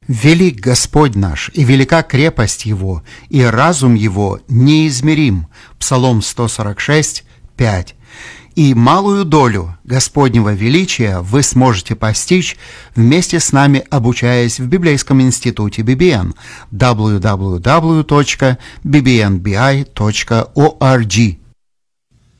Велик Господь наш, и велика крепость Его, и разум Его неизмерим. Псалом 146, 5. И малую долю Господнего величия вы сможете постичь вместе с нами, обучаясь в Библейском институте BBN www.bbnbi.org.